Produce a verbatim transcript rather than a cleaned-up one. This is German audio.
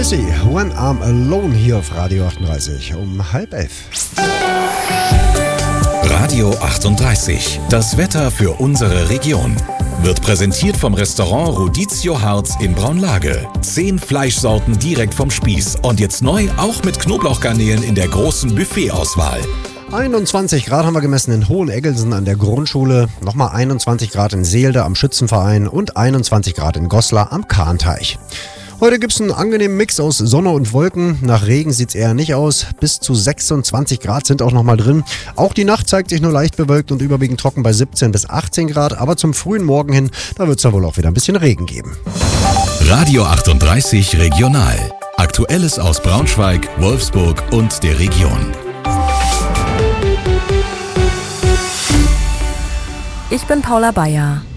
Missy, When I'm Alone hier auf Radio achtunddreißig um halb elf. Radio achtunddreißig, das Wetter für unsere Region. Wird präsentiert vom Restaurant Rodizio Harz in Braunlage. Zehn Fleischsorten direkt vom Spieß und jetzt neu auch mit Knoblauchgarnelen in der großen Buffetauswahl. einundzwanzig Grad haben wir gemessen in Hoheneggelsen an der Grundschule, nochmal einundzwanzig Grad in Seelde am Schützenverein und einundzwanzig Grad in Goslar am Kahnteich. Heute gibt es einen angenehmen Mix aus Sonne und Wolken. Nach Regen sieht es eher nicht aus. Bis zu sechsundzwanzig Grad sind auch nochmal drin. Auch die Nacht zeigt sich nur leicht bewölkt und überwiegend trocken bei siebzehn bis achtzehn Grad. Aber zum frühen Morgen hin, da wird es dann wohl auch wieder ein bisschen Regen geben. Radio achtunddreißig Regional. Aktuelles aus Braunschweig, Wolfsburg und der Region. Ich bin Paula Bayer.